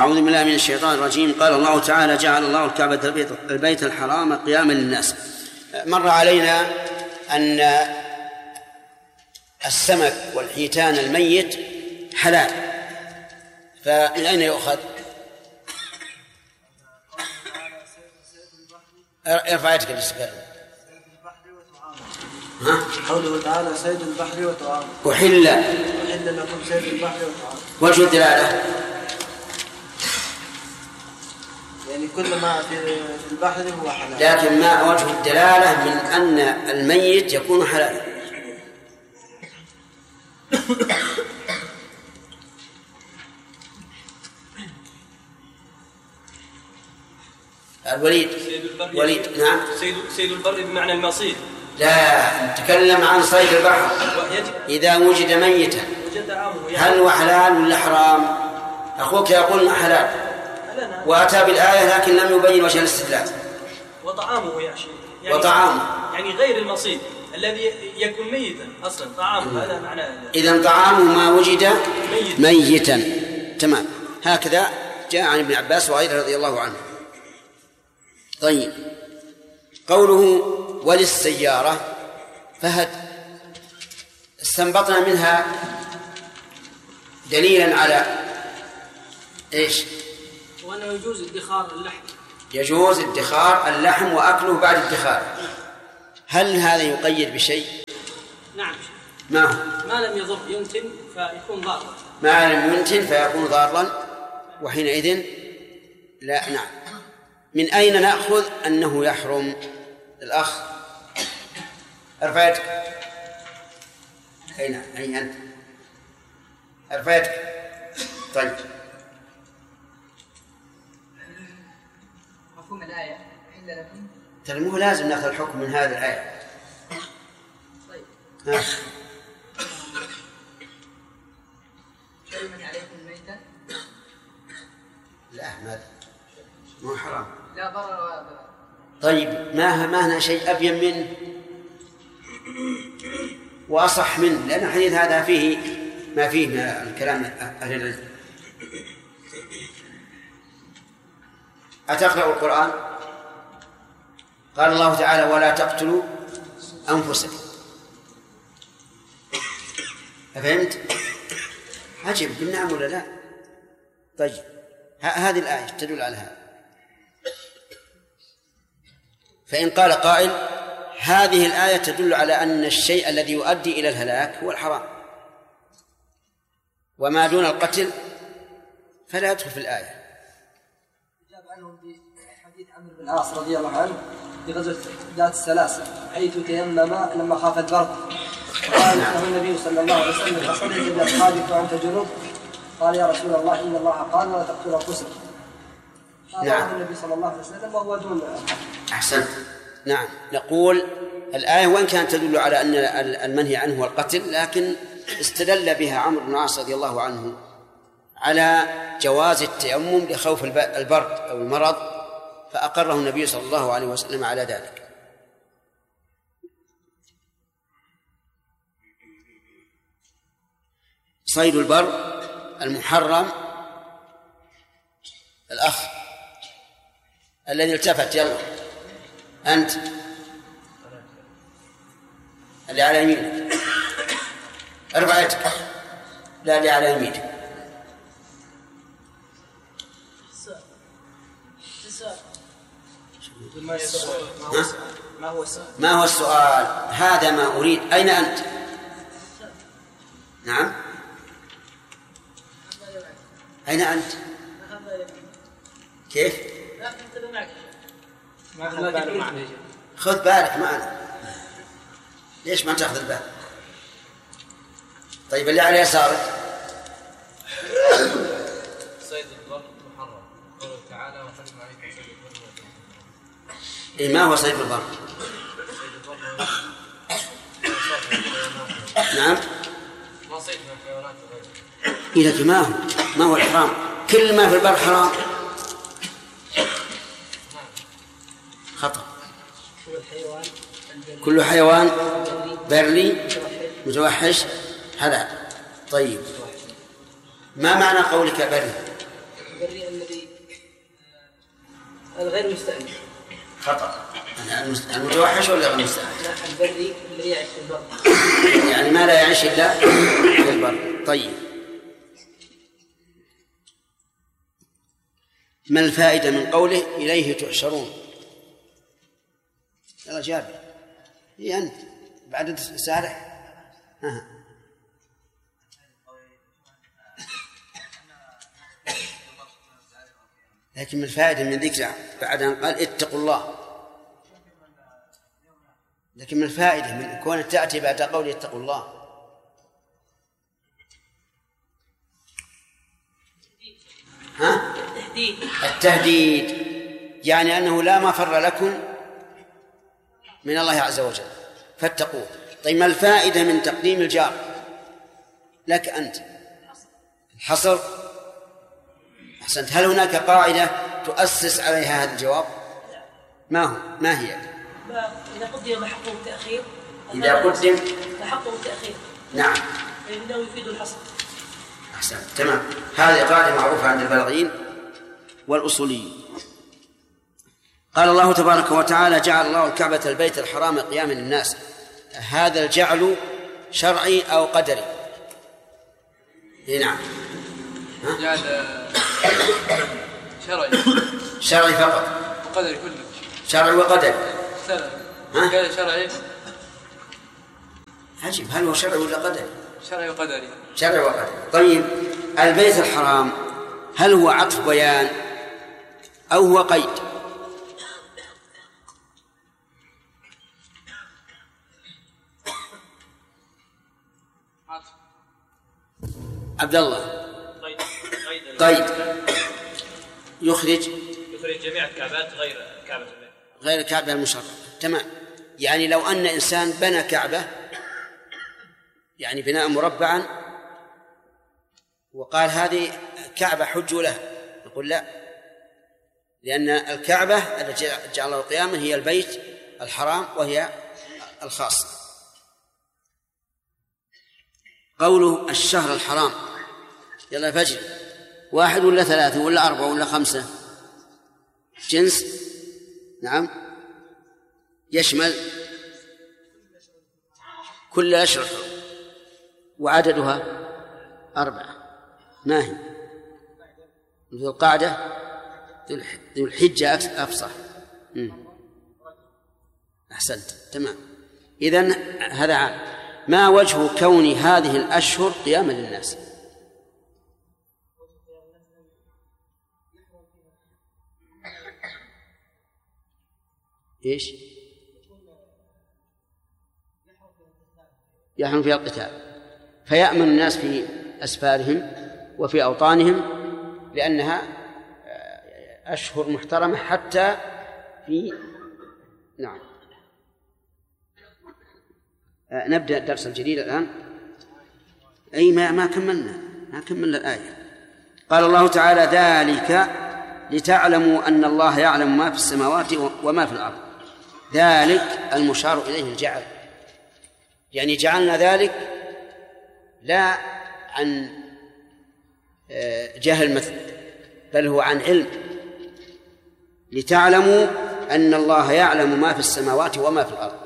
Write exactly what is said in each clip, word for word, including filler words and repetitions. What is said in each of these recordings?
أعوذ بالله من الشيطان الرجيم. قال الله تعالى: جعل الله الكعبة البيت الحرام قياما للناس. مر علينا أن السمك والحيتان الميت حلال، فمن أين يؤخذ؟ ارفع يدك بالاستقرار. قوله تعالى: صيد البحر وطعامه. أحل أحل لكم صيد البحر وطعامه. وجه الدلالة يعني كل ما في البحر هو حلال، لكن ما وجه الدلالة من أن الميت يكون حلالا؟ الوليد وليد نعم. سيد سيد البر بمعنى المصيد. لا، نتكلم عن صيد البحر إذا وجد ميتا هل هو حلال ولا حرام؟ أخوك يقول حلال وأتى بالآية لكن لم يبين وجه الاستدلال. وطعامه يا شيخ يعني وطعامه يعني غير المصيد الذي يكون ميتا أصلا طعامه، هذا معناه. إذن طعامه ما وجد ميت. ميتا. تمام، هكذا جاء عن ابن عباس وغيره رضي الله عنه. طيب، قوله وللسيارة فهد استنبطنا منها دليلا على ايش؟ وأنه يجوز ادخار اللحم. يجوز ادخار اللحم وأكله بعد ادخاره. هل هذا يقيد بشيء؟ نعم. ما هو؟ ما لم يضر ينتن فيكون ضارا. ما لم ينتن فيكون ضارا، وحينئذ لا. نعم. من أين نأخذ أنه يحرم؟ الأخ ارفع يدك. أين أين أنت؟ ارفع يدك. طيب، مفهوم الآية إلا لكم. ترى مو لازم نأخذ الحكم من هذه الآية. طيب. ها. حرمت عليكم الميتة. لا، ما مو حرام. لا ضرر ولا ضرر. طيب، ما ما هنا شيء أبين منه وأصح منه، لأن الحديث هذا فيه ما فيه من الكلام أهل العلم. أتقرأ القرآن؟ قال الله تعالى: ولا تقتلوا أنفسكم. أفهمت؟ عجب، بالنعم ولا لا؟ طيب، هذه الآية تدل على هذا. فإن قال قائل: هذه الآية تدل على أن الشيء الذي يؤدي إلى الهلاك هو الحرام، وما دون القتل فلا يدخل في الآية. جاب عنهم بحديث عمرو بن العاص رضي الله عنه في غزوة ذات السلاسل، حيث تيمم لما خاف البرد، قال له النبي صلى الله عليه وسلم: أصليت بأصحابك وأنت جنوب؟ قال: يا رسول الله، إن الله قال: ولا تقتلوا أنفسكم. قال نعم. النبي صلى الله عليه وسلم وهو دون. أحسنت. نعم، نقول الآية وإن كانت تدل على أن المنهي عنه هو القتل، لكن استدل بها عمرو بن العاص رضي الله عنه على جواز التيمم لخوف البرد أو المرض، فأقره النبي صلى الله عليه وسلم على ذلك. صيد البر المحرم. الأخ الذي التفت، يلا أنت اللي على يمينك، ارفع يدك. لا، اللي على يمينك. ما هو السؤال؟ ما هو السؤال؟ هذا ما أريد. أين أنت؟ نعم، أين أنت؟ كيف؟ خذ بالك معنا. ليش ما تأخذ البال؟ طيب، اللي على يسارك. صيد البر محرم، قوله تعالى: وحرم عليكم صيد البر. إيه، ما هو صيد البر؟ نعم، ما صيد من الحيوانات غيره. إيه، لكن ما هو ما هو الحرام؟ كل ما في البر حرام. خطأ. كل حيوان بري متوحش حلال. طيب، ما معنى قولك بري؟ البري الذي الغير مستأنف. خطأ. المتوحش ولا غير مستأنف؟ لا، البري الذي يعيش في البر. يعني ما لا يعيش إلا في البر. طيب، ما الفائدة من قوله إليه تحشرون؟ يلا جابر، هي أنت بعد السارح. ها. لكن من الفائدة من ذكر بعد أن قال اتقوا الله، لكن من الفائدة من كون تأتي بعد قول اتقوا الله ها؟ التهديد، يعني أنه لا مفر لكم من الله عز وجل فاتقوه. طيب، ما الفائدة من تقديم الجار لك أنت؟ الحصر. أحسنت. هل هناك قاعدة تؤسس عليها هذا الجواب؟ ما هو؟ ما هي؟ إذا قدم محقه التأخير. إذا قدم محقه التأخير. نعم. فإنه يفيد الحصر. أحسنت. تمام. هذه قاعدة معروفة عند البلاغيين والأصوليين. قال الله تبارك وتعالى: جعل الله الكعبة البيت الحرام قياما للناس. هذا الجعل شرعي أو قدري؟ نعم. جعل شرعي. شرعي فقط. وقدري كله. شرعي وقدري. شرعي. شرعي. عجيب، هل هو شرعي ولا قدري؟ شرعي وقدري. شرعي وقدري. طيب، البيت الحرام هل هو عطف بيان أو هو قيد؟ عطف. عبد الله. قيد. قيد يخرج يخرج جميع الكعبات غير كعبة البيت، غير الكعبة المشرفة. تمام. يعني لو أن إنسان بنى كعبة، يعني بناء مربعا، وقال هذه كعبة حجوا له، نقول لا، لأن الكعبة التي جعل الله قياما هي البيت الحرام وهي الخاصة. قوله الشهر الحرام، يلا فجر، واحد ولا ثلاثة ولا أربعة ولا خمسة؟ جنس. نعم، يشمل كل الأشهر، وعددها أربعة. ما هي؟ ذو القعدة، ذو الحجة أفصح. أحسنت. تمام. إذن هذا عام. ما وجه كون هذه الأشهر قياما للناس؟ إيش؟ يحرم فيها القتال، فيأمن الناس في أسفارهم وفي أوطانهم، لأنها أشهر محترمة حتى في نعم. نبدأ الدرس الجديد الآن. أي ما ما كملنا ما كملنا الآية. قال الله تعالى: ذلك لتعلموا أن الله يعلم ما في السماوات وما في الأرض. ذلك المشار إليه الجعل، يعني جعلنا ذلك لا عن جهل مثل، بل هو عن علم. لتعلموا أن الله يعلم ما في السماوات وما في الأرض،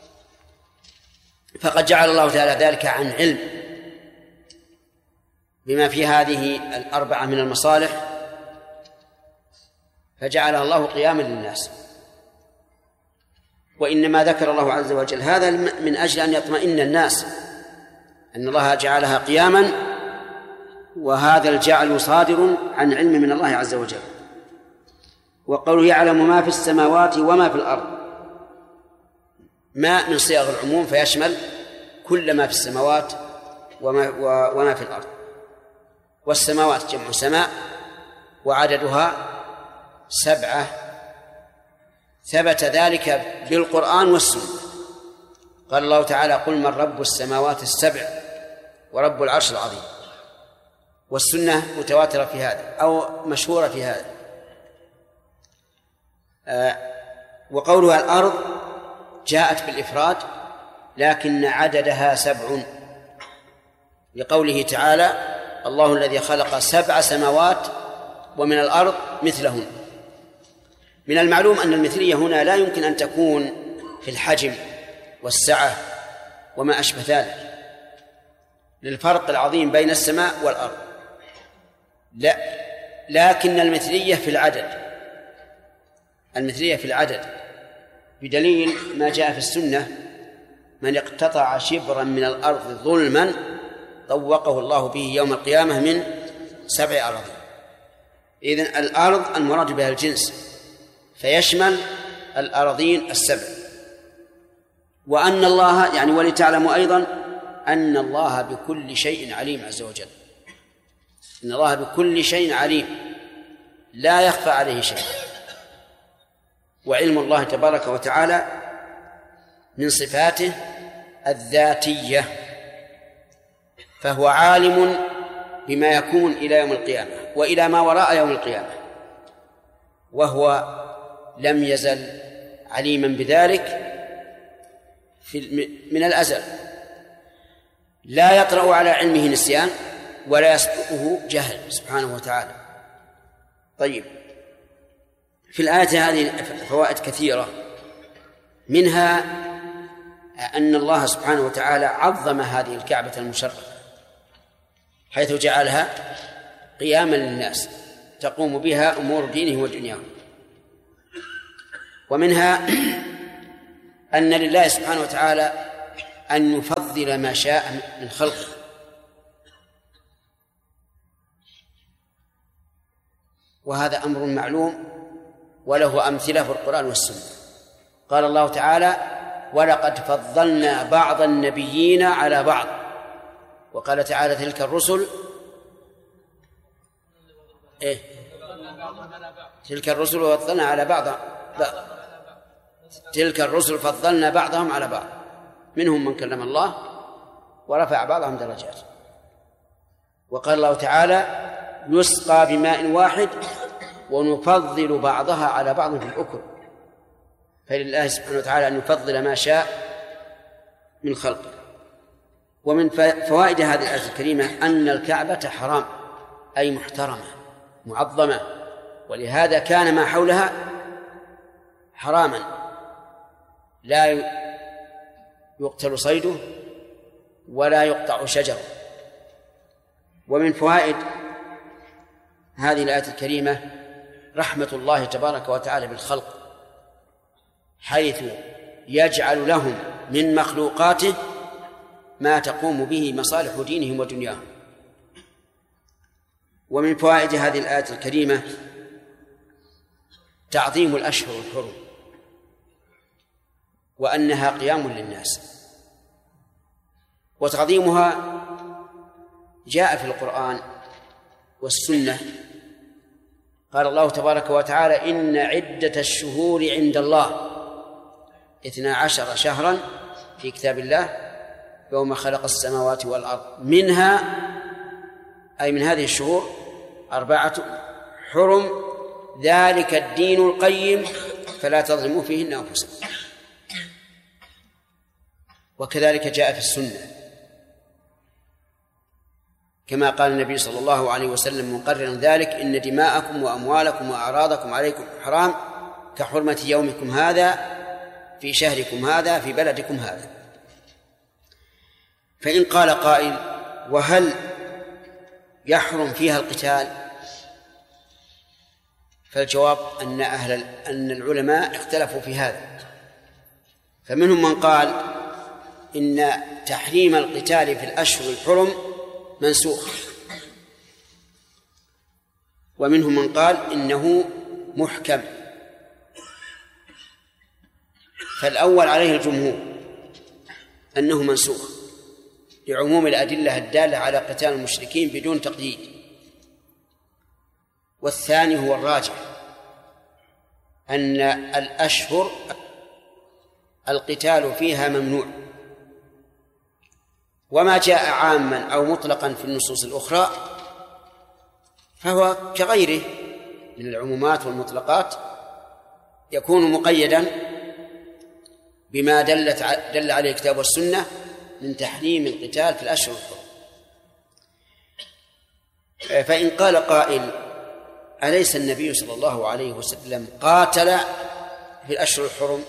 فقد جعل الله تعالى ذلك عن علم بما في هذه الأربعة من المصالح، فجعلها الله قياما للناس. وإنما ذكر الله عز وجل هذا من أجل أن يطمئن الناس أن الله جعلها قياما، وهذا الجعل صادر عن علم من الله عز وجل. وقوله يعلم ما في السماوات وما في الأرض، ما من صيغ العموم فيشمل كل ما في السماوات وما, وما في الأرض. والسماوات جمع سماء، وعددها سبعة، ثبت ذلك بالقرآن والسنة. قال الله تعالى: قل من رب السماوات السبع ورب العرش العظيم. والسنة متواترة في هذا أو مشهورة في هذا. آه وقولها الأرض جاءت بالإفراد، لكن عددها سبع، لقوله تعالى: الله الذي خلق سبع سماوات ومن الأرض مثلهن. من المعلوم أن المثلية هنا لا يمكن أن تكون في الحجم والسعة وما أشبه ذلك للفرق العظيم بين السماء والأرض، لا، لكن المثلية في العدد، المثلية في العدد بدليل ما جاء في السنة: من اقتطع شبرا من الأرض ظلما طوقه الله به يوم القيامة من سبع أراضين. إذن الأرض المراد بها الجنس، فيشمل الأراضين السبع. وأن الله يعني ولتعلموا أيضا أن الله بكل شيء عليم عز وجل، إن الله بكل شيء عليم لا يخفى عليه شيء. وعلم الله تبارك وتعالى من صفاته الذاتية، فهو عالم بما يكون إلى يوم القيامة وإلى ما وراء يوم القيامة، وهو لم يزل عليما بذلك في من الأزل، لا يطرأ على علمه نسيان ولا يسبقه جهل سبحانه وتعالى. طيب، في الآية هذه فوائد كثيرة، منها أن الله سبحانه وتعالى عظم هذه الكعبة المشرفة حيث جعلها قياما للناس تقوم بها أمور دينهم ودنياهم. ومنها أن لله سبحانه وتعالى أن يفضل ما شاء من خلقه، وهذا أمر معلوم وله أمثلة في القرآن والسنة. قال الله تعالى: ولقد فضلنا بعض النبيين على بعض. وقال تعالى: تلك الرسل إيه؟ تلك الرسل فضلنا على بعض تلك الرسل فضلنا بعضهم على بعض، منهم من كلم الله ورفع بعضهم درجات. وقال الله تعالى: يسقى بماء واحد ونفضل بعضها على بعض في الأكل. فلله سبحانه وتعالى أن يفضل ما شاء من خلقه. ومن فوائد هذه الآية الكريمة أن الكعبة حرام، أي محترمة معظمة، ولهذا كان ما حولها حراما لا يقتل صيده ولا يقطع شجره. ومن فوائد هذه الآية الكريمة رحمة الله تبارك وتعالى بالخلق، حيث يجعل لهم من مخلوقاته ما تقوم به مصالح دينهم ودنياهم. ومن فوائد هذه الآية الكريمة تعظيم الأشهر الحرم، وأنها قيام للناس. وتعظيمها جاء في القرآن والسنة. قال الله تبارك وتعالى: إن عدة الشهور عند الله اثنا عشر شهرا في كتاب الله يوم خلق السماوات والأرض منها، أي من هذه الشهور، أربعة حرم ذلك الدين القيم فلا تظلموا فيهن أنفسكم. وكذلك جاء في السنة كما قال النبي صلى الله عليه وسلم مقررا ذلك: إن دماءكم وأموالكم وأعراضكم عليكم حرام كحرمة يومكم هذا في شهركم هذا في بلدكم هذا. فإن قال قائل: وهل يحرم فيها القتال؟ فالجواب أن أهل أن العلماء اختلفوا في هذا، فمنهم من قال إن تحريم القتال في الأشهر الحرم منسوخ، ومنهم من قال إنه محكم. فالأول عليه الجمهور أنه منسوخ لعموم الأدلة الدالة على قتال المشركين بدون تقييد، والثاني هو الراجح أن الأشهر القتال فيها ممنوع، وما جاء عاما أو مطلقا في النصوص الأخرى فهو كغيره من العمومات والمطلقات يكون مقيدا بما دلت دل عليه الكتاب والسنة من تحريم القتال في الأشهر الحرم. فإن قال قائل: أليس النبي صلى الله عليه وسلم قاتل في الأشهر الحرم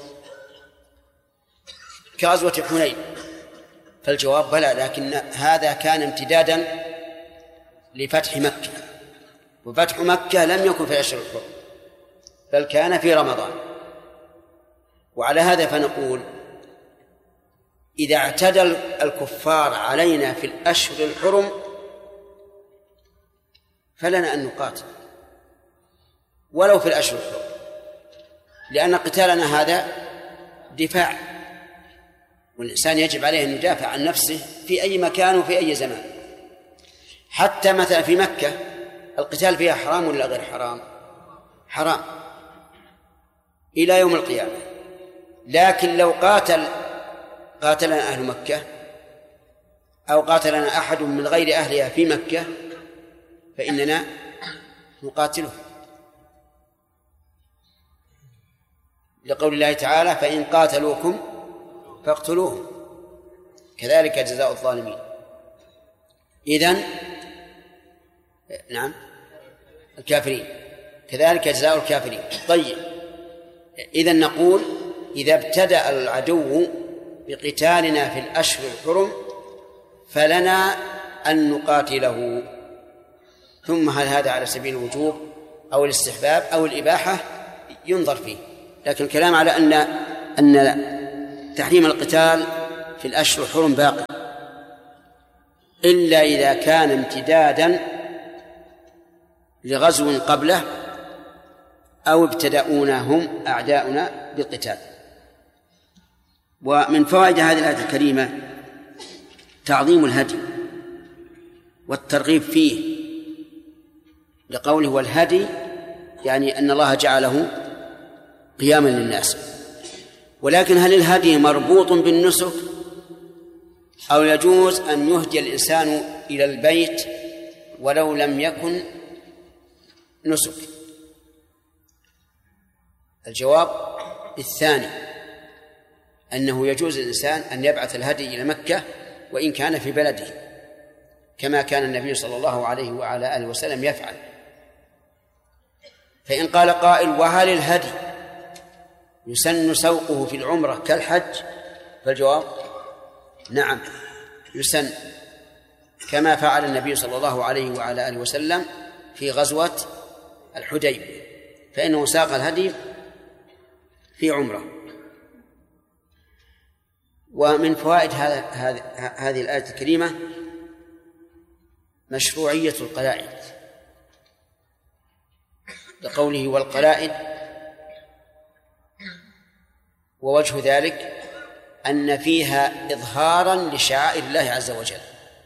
كغزوة حنين؟ فالجواب بلى، لكن هذا كان امتدادا لفتح مكة، وفتح مكة لم يكن في الأشهر الحرم بل كان في رمضان. وعلى هذا فنقول إذا اعتدى الكفار علينا في الأشهر الحرم فلنا أن نقاتل ولو في الأشهر الحرم، لأن قتالنا هذا دفاع، والإنسان يجب عليه أن يدافع عن نفسه في أي مكان وفي أي زمان. حتى مثلا في مكة القتال فيها حرام ولا غير حرام؟ حرام إلى يوم القيامة. لكن لو قاتل قاتلنا أهل مكة أو قاتلنا أحد من غير أهلها في مكة فإننا نقاتله، لقول الله تعالى: فإن قاتلوكم فاقتلوهم كذلك جزاء الظالمين. إذن نعم الكافرين كذلك جزاء الكافرين. طيب، إذن نقول إذا ابتدأ العدو بقتالنا في الأشهر الحرم فلنا أن نقاتله. ثم هل هذا على سبيل الوجوب أو الاستحباب أو الإباحة؟ ينظر فيه، لكن الكلام على أن أن تحريم القتال في الأشهر الحرم باقي، إلا إذا كان امتدادا لغزو قبله أو ابتدأونا هم أعداؤنا بالقتال. ومن فوائد هذه الآية الكريمة تعظيم الهدي والترغيب فيه، لقوله والهدي يعني أن الله جعله قياما للناس. ولكن هل الهدي مربوط بالنسك أو يجوز أن يهدي الإنسان إلى البيت ولو لم يكن نسك؟ الجواب الثاني، أنه يجوز للإنسان أن يبعث الهدي إلى مكة وإن كان في بلده، كما كان النبي صلى الله عليه وعلى آله وسلم يفعل. فإن قال قائل: وهل الهدي يسن سوقه في العمرة كالحج؟ فالجواب: نعم يسن، كما فعل النبي صلى الله عليه وعلى آله وسلم في غزوة الحديبية، فإنه ساق الهدي في عمرة. ومن فوائد هذه الآية الكريمة مشروعية القلائد، لقوله والقلائد، ووجه ذلك أن فيها إظهارا لشعائر الله عز وجل،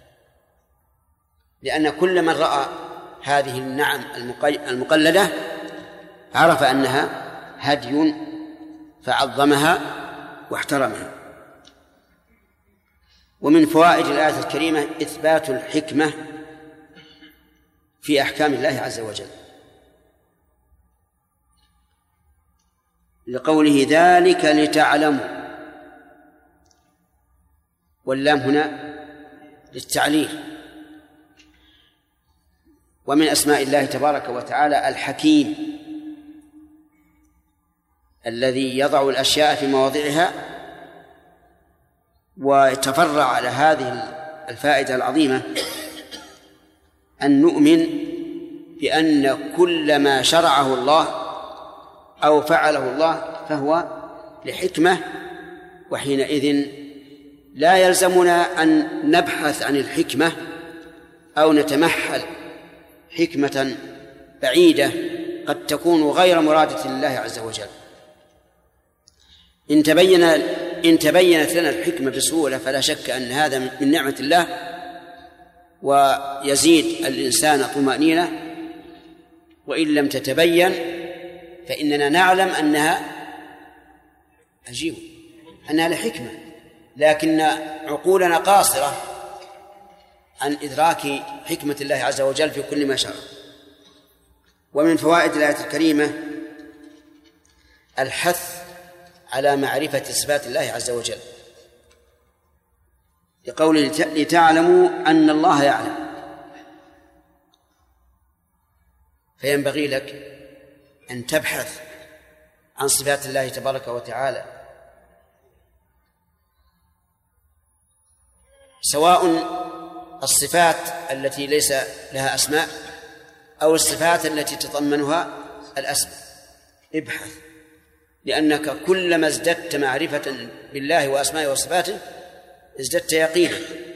لأن كل من رأى هذه النعم المقلدة عرف أنها هدي فعظمها واحترمها. ومن فوائد الآية الكريمة إثبات الحكمة في أحكام الله عز وجل، لقوله ذلك لتعلموا، واللام هنا للتعليل. ومن أسماء الله تبارك وتعالى الحكيم، الذي يضع الأشياء في مواضعها. ويتفرع على هذه الفائدة العظيمة أن نؤمن بأن كل ما شرعه الله أو فعله الله فهو لحكمة، وحينئذ لا يلزمنا أن نبحث عن الحكمة أو نتمحل حكمة بعيدة قد تكون غير مرادة لله عز وجل. إن تبين إن تبينت لنا الحكمة بسهولة فلا شك أن هذا من نعمة الله، ويزيد الإنسان طمأنينة. وإن لم تتبين فإننا نعلم أنها عجيب أنها لحكمة، لكن عقولنا قاصرة عن إدراك حكمة الله عز وجل في كل ما شرع. ومن فوائد الآية الكريمة الحث على معرفة صفات الله عز وجل، لقوله لتعلموا أن الله يعلم، فينبغي لك أن تبحث عن صفات الله تبارك وتعالى، سواء الصفات التي ليس لها أسماء أو الصفات التي تتضمنها الأسماء. ابحث، لأنك كلما ازددت معرفة بالله وأسمائه وصفاته ازددت يقينا.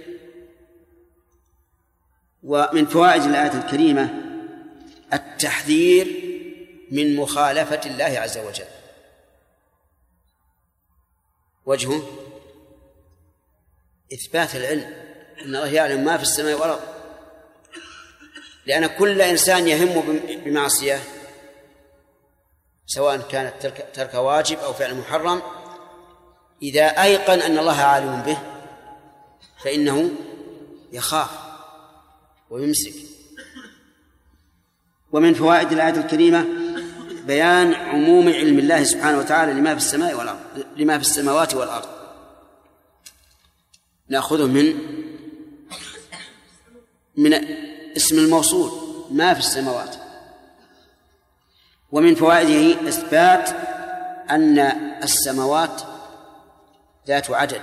ومن فوائد الآية الكريمة التحذير من مخالفة الله عز وجل. وجهه إثبات العلم، إن الله يعلم ما في السماء والأرض، لأن كل إنسان يهم بمعصية سواء كانت ترك, ترك واجب أو فعل محرم، إذا أيقن أن الله عالم به فإنه يخاف ويمسك. ومن فوائد الآية الكريمة بيان عموم علم الله سبحانه وتعالى لما في السماء والأرض، لما في السماوات والأرض. نأخذه من من اسم الموصول ما في السماوات. ومن فوائده إثبات أن السماوات ذات عدد،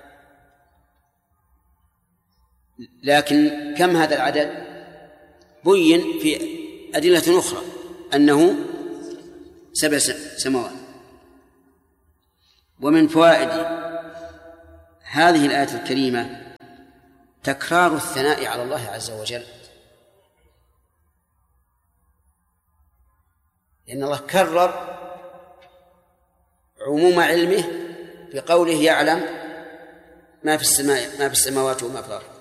لكن كم هذا العدد؟ بين في أدلة أخرى أنه سبع سماوات. ومن فوائد هذه الآية الكريمة تكرار الثناء على الله عز وجل، لأن الله كرر عموم علمه بقوله يعلم ما في السماء ما في السماوات وما في الأرض.